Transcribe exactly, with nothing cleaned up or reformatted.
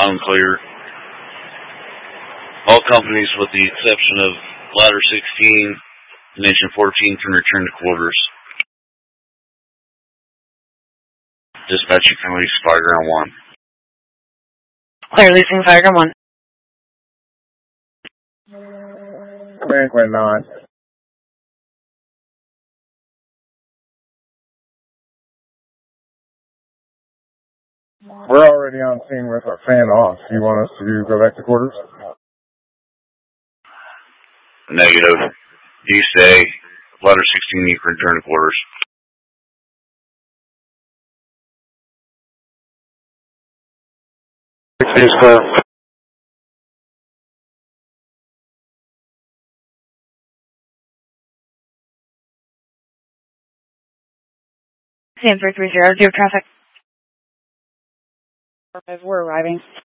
loud and clear. All companies, with the exception of Ladder sixteen and Engine fourteen, can return to quarters. Dispatch, you can release Fireground one. Clear leasing Fireground one. Banquet nine. We're already on scene with our fan off. Do you want us to go back to quarters? Negative. You stay. Ladder sixteen, you can return to quarters. sixteen is clear. Sanford three zero, zero traffic. We're arriving.